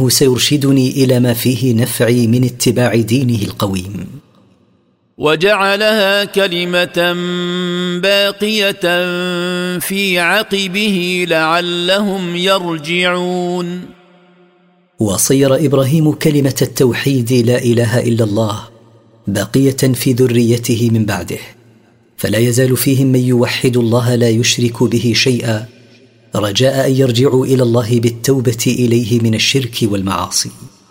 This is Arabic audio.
إنه سيرشدني إلى ما فيه نفعي من اتباع دينه القويم. وجعلها كلمة باقية في عقبه لعلهم يرجعون. وصير إبراهيم كلمة التوحيد لا إله إلا الله باقية في ذريته من بعده، فلا يزال فيهم من يوحد الله لا يشرك به شيئا، رجاء أن يرجعوا إلى الله بالتوبة إليه من الشرك والمعاصي.